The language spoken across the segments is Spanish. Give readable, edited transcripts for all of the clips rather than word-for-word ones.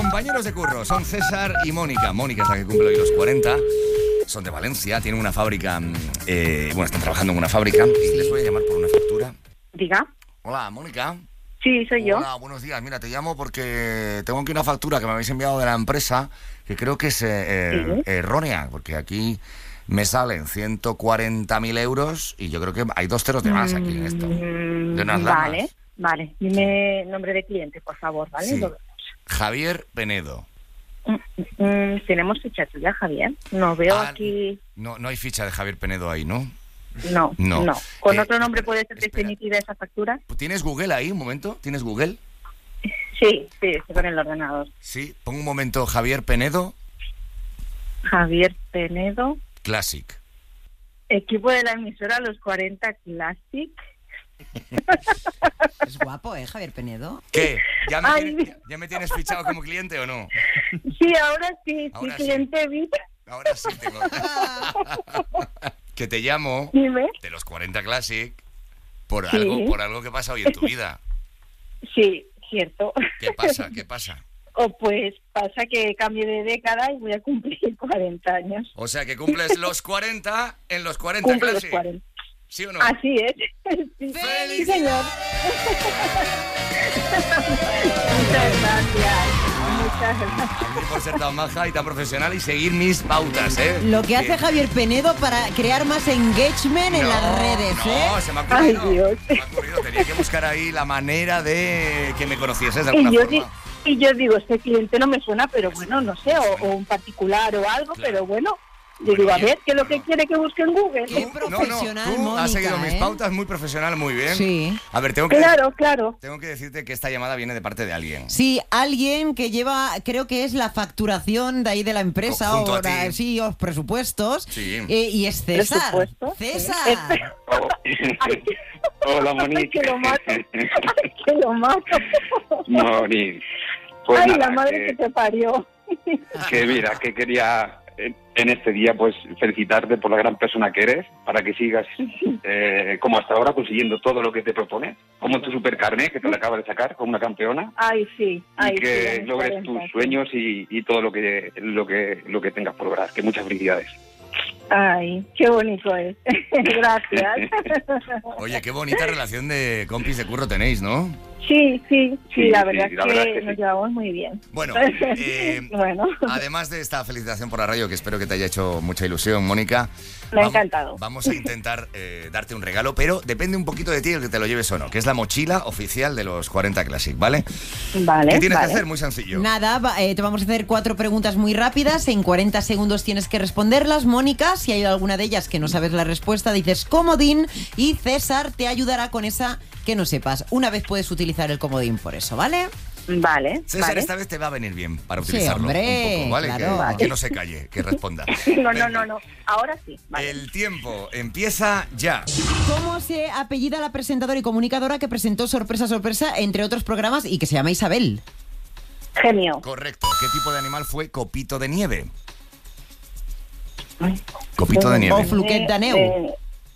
compañeros de curro son César y Mónica. Mónica es la que cumple hoy los 40. Son de Valencia, tienen una fábrica, están trabajando en una fábrica y les voy a llamar por una factura. Diga. Hola, Mónica. Sí, soy yo. Hola, buenos días. Mira, te llamo porque tengo aquí una factura que me habéis enviado de la empresa que creo que es errónea, porque aquí me salen 140.000 euros y yo creo que hay 2 ceros de más aquí en esto. De unas lamas. Vale. Dime nombre de cliente, por favor, ¿vale? Sí. Javier Penedo. ¿Tenemos ficha tuya, Javier? No veo aquí... No hay ficha de Javier Penedo ahí, ¿no? No. ¿Con otro nombre puede ser espera. definitiva esa factura? ¿Tienes Google ahí, un momento? ¿Tienes Google? Sí, estoy con el ordenador. Sí, pon un momento Javier Penedo. Javier Penedo. Classic. Equipo de la emisora Los 40 Classic. Es guapo, Javier Penedo. ¿Qué? ¿Ya me tienes fichado como cliente o no? Sí, ahora sí, Ahora sí, cliente VIP. Ahora sí tengo. Que te llamo Dime. de Los 40 Classic por Sí. algo que pasa hoy en tu vida. Sí, cierto. ¿Qué pasa? Pues pasa que cambio de década y voy a cumplir 40 años. O sea, que cumples los 40 en Los 40 Cumple los Classic. 40. ¿Sí o no? Así es. Sí, ¡Felicidades! señor. Muchas gracias. A mí por ser tan maja y tan profesional y seguir mis pautas, ¿eh? Lo que hace Javier Penedo para crear más engagement en las redes, No, se me ha Ay, ocurrido. Dios. Se me ha ocurrido. Tenía que buscar ahí la manera de que me conocieses de alguna forma. Y yo digo, este cliente no me suena, pero bueno, no sé, o un particular o algo, Claro. pero bueno. Yo digo, a ver, ¿qué es lo que quiere que busque en Google? Qué profesional, tú Mónica, has seguido mis pautas, muy profesional, muy bien. Sí. A ver, Claro. tengo que decirte que esta llamada viene de parte de alguien. Sí, alguien que lleva, creo que es la facturación de ahí de la empresa, Junto a o ti. Sí, los presupuestos. Sí. Y es César. ¿Presupuestos? César. Ay, Hola, ay, Monique. que lo mato. Ay, que lo mato. Moni. Pues Ay, nada, la madre que te parió. que mira, que quería en este día pues felicitarte por la gran persona que eres, para que sigas como hasta ahora consiguiendo todo lo que te propones, como tu supercarnet que te lo acabas de sacar como una campeona, Ay, sí. Ay, y que sí, logres 40, tus sí. sueños y todo lo que tengas por lograr. Que muchas felicidades. Ay, qué bonito es. Gracias. Oye, qué bonita relación de compis de curro tenéis, ¿no? Sí, la verdad sí, la verdad es que que nos sí. llevamos muy bien. Bueno, Bueno, además de esta felicitación por la radio, que espero que te haya hecho mucha ilusión, Mónica. me ha encantado. Vamos a intentar darte un regalo, pero depende un poquito de ti el que te lo lleves o no, que es la mochila oficial de Los 40 Classic, ¿vale? Vale, ¿Qué tienes vale. que hacer? Muy sencillo. Nada, te vamos a hacer 4 preguntas muy rápidas. En 40 segundos tienes que responderlas, Mónica. Si hay alguna de ellas que no sabes la respuesta, dices comodín y César te ayudará con esa que no sepas. Una vez puedes utilizar el comodín por eso, ¿vale? Vale, César, vale. esta vez te va a venir bien para Sí, utilizarlo hombre, un poco, ¿vale? claro. Que no se calle, que responda. No. Ahora sí. Vale. El tiempo empieza ya. ¿Cómo se apellida la presentadora y comunicadora que presentó Sorpresa, Sorpresa, entre otros programas, y que se llama Isabel? Genio. Correcto. ¿Qué tipo de animal fue Copito de Nieve? Copito de Nieve. O Fluquet Daneu.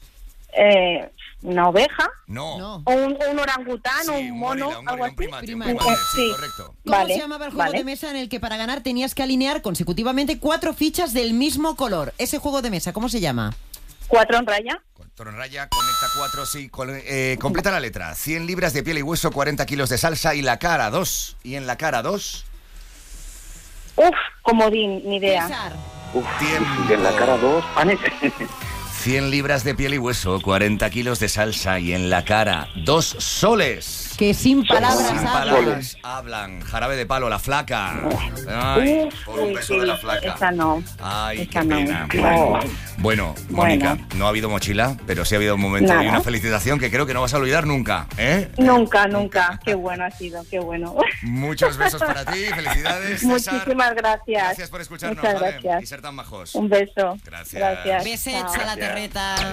Una oveja, No. o un orangután, Sí, o un mono, gorila, algo un así. primate, un Primate. primate, sí, Sí. correcto. ¿Cómo Vale, se llamaba el juego vale. de mesa en el que para ganar tenías que alinear consecutivamente 4 fichas del mismo color? Ese juego de mesa, ¿cómo se llama? 4 en raya. Toro en raya, conecta 4, sí. Completa la letra. 100 libras de piel y hueso, 40 kilos de salsa y la cara 2. Y en la cara 2, Uf, comodín, ni idea. César. tiempo. En la cara 2, panes. 100 libras de piel y hueso, 40 kilos de salsa y en la cara 2 soles. Que sin palabras Sin habla. palabras hablan. Jarabe de palo, la flaca. Ay, por un beso de la flaca. Esa no. Ay, Esa qué no. pena. Oh. Bueno, Mónica, Bueno. no ha habido mochila, pero sí ha habido un momento y Nada. una felicitación que creo que no vas a olvidar nunca, ¿eh? Nunca. Qué bueno ha sido, qué bueno. Muchos besos para ti, felicidades, César. Muchísimas gracias. Gracias por escucharnos, Muchas ¿vale? gracias. Y ser tan majos. Un beso. Gracias. Besets Chao. a la terreta.